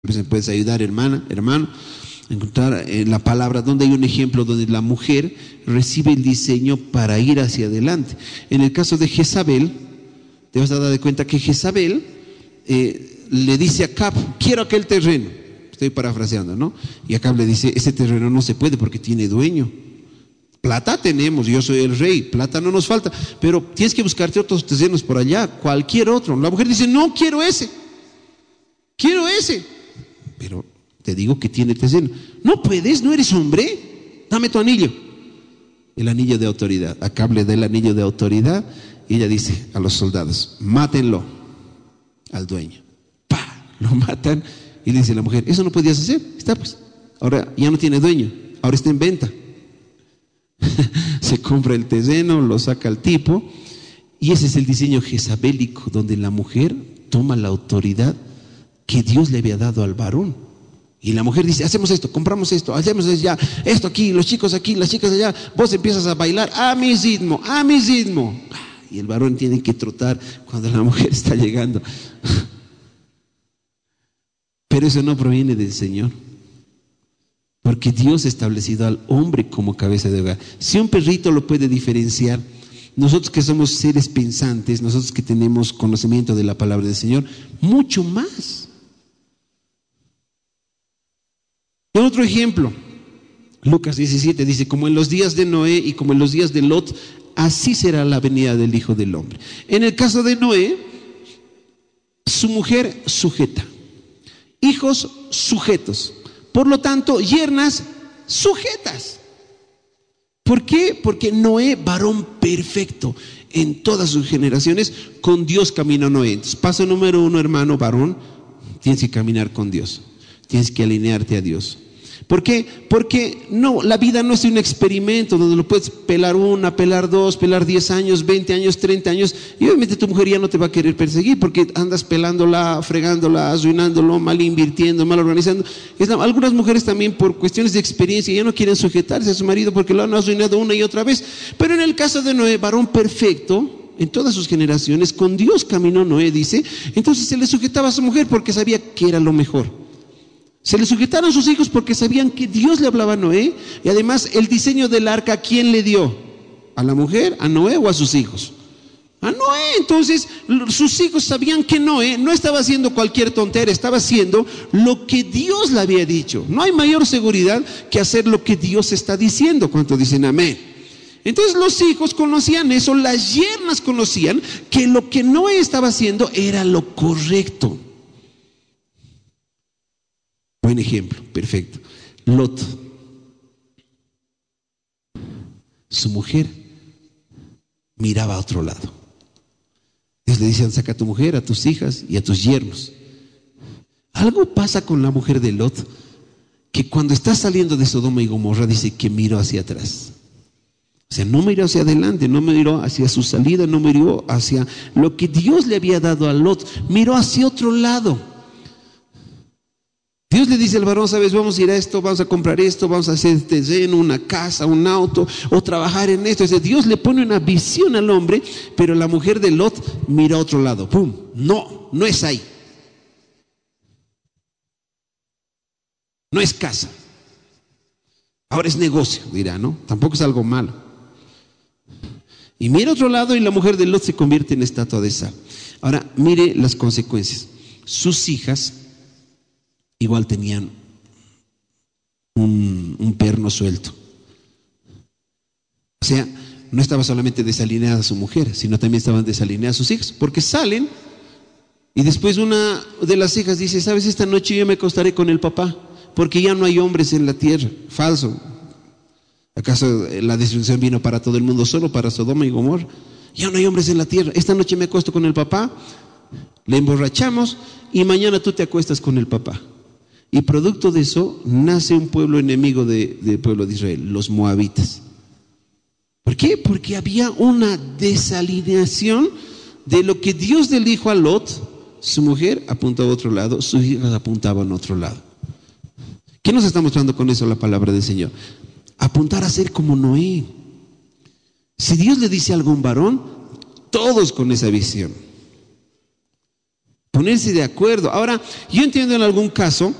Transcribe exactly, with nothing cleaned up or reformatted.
me puedes ayudar, hermana, hermano, a encontrar en la palabra donde hay un ejemplo donde la mujer recibe el diseño para ir hacia adelante. En el caso de Jezabel, te vas a dar cuenta que Jezabel eh, le dice a Acab, quiero aquel terreno. Estoy parafraseando, ¿no? Y Acab le dice, ese terreno no se puede porque tiene dueño. Plata tenemos, yo soy el rey, plata no nos falta, pero tienes que buscarte otros terrenos por allá, cualquier otro. La mujer dice, no, quiero ese, quiero ese, pero te digo que tiene terreno. No puedes, no eres hombre, dame tu anillo. El anillo de autoridad. Acab le da el anillo de autoridad y ella dice a los soldados, mátenlo al dueño. ¡Pah! Lo matan y le dice la mujer, eso no podías hacer, está pues, ahora ya no tiene dueño, ahora está en venta. Se compra el terreno, lo saca el tipo, y ese es el diseño jezabélico, donde la mujer toma la autoridad que Dios le había dado al varón. Y la mujer dice, hacemos esto, compramos esto, hacemos ya esto aquí, los chicos aquí, las chicas allá, vos empiezas a bailar a mi ritmo, a mi ritmo. Y el varón tiene que trotar cuando la mujer está llegando. Pero eso no proviene del Señor. Porque Dios ha establecido al hombre como cabeza de hogar. Si un perrito lo puede diferenciar, nosotros que somos seres pensantes, nosotros que tenemos conocimiento de la palabra del Señor, mucho más. Y otro ejemplo, Lucas diecisiete dice, como en los días de Noé y como en los días de Lot, así será la venida del Hijo del Hombre. En el caso de Noé, su mujer sujeta, hijos sujetos. Por lo tanto, yernas sujetas. ¿Por qué? Porque Noé, varón perfecto en todas sus generaciones, con Dios caminó Noé. Entonces, paso número uno, hermano, varón, tienes que caminar con Dios. Tienes que alinearte a Dios. ¿Por qué? Porque no, la vida no es un experimento donde lo puedes pelar una, pelar dos, pelar diez años, veinte años, treinta años, y obviamente tu mujer ya no te va a querer perseguir porque andas pelándola, fregándola, arruinándolo, mal invirtiendo, mal organizando. Algunas mujeres también por cuestiones de experiencia ya no quieren sujetarse a su marido porque lo han arruinado una y otra vez. Pero en el caso de Noé, varón perfecto, en todas sus generaciones, con Dios caminó Noé, dice, entonces se le sujetaba a su mujer porque sabía que era lo mejor. Se le sujetaron sus hijos porque sabían que Dios le hablaba a Noé. Y además el diseño del arca, ¿a quién le dio? ¿A la mujer, a Noé o a sus hijos? A Noé. Entonces sus hijos sabían que Noé no estaba haciendo cualquier tontera, estaba haciendo lo que Dios le había dicho. No hay mayor seguridad que hacer lo que Dios está diciendo. ¿Cuántos dicen amén? Entonces los hijos conocían eso, las yernas conocían que lo que Noé estaba haciendo era lo correcto. Buen ejemplo, perfecto. Lot, su mujer miraba a otro lado. Dios le decía, saca a tu mujer, a tus hijas y a tus yernos. Algo pasa con la mujer de Lot, que cuando está saliendo de Sodoma y Gomorra dice que miró hacia atrás. O sea, no miró hacia adelante, no miró hacia su salida, no miró hacia lo que Dios le había dado a Lot, miró hacia otro lado. Dios le dice al varón, sabes, vamos a ir a esto, vamos a comprar esto, vamos a hacer terreno, una casa, un auto, o trabajar en esto. O sea, Dios le pone una visión al hombre, pero la mujer de Lot mira a otro lado. ¡Pum! No, no es ahí. No es casa. Ahora es negocio, dirá, ¿no? Tampoco es algo malo. Y mira a otro lado y la mujer de Lot se convierte en estatua de sal. Ahora, mire las consecuencias. Sus hijas igual tenían un, un perno suelto. O sea, no estaba solamente desalineada su mujer, sino también estaban desalineadas sus hijas, porque salen y después una de las hijas dice, sabes, esta noche yo me acostaré con el papá, porque ya no hay hombres en la tierra. Falso. ¿Acaso la destrucción vino para todo el mundo, solo para Sodoma y Gomorra? Ya no hay hombres en la tierra. Esta noche me acuesto con el papá, le emborrachamos y mañana tú te acuestas con el papá. Y producto de eso nace un pueblo enemigo de, del pueblo de Israel, los moabitas. ¿Por qué? Porque había una desalineación de lo que Dios le dijo a Lot. Su mujer apuntaba a otro lado, sus hijas apuntaban a otro lado. ¿Qué nos está mostrando con eso la palabra del Señor? Apuntar a ser como Noé. Si Dios le dice algo a un varón, todos con esa visión. Ponerse de acuerdo. Ahora, yo entiendo en algún caso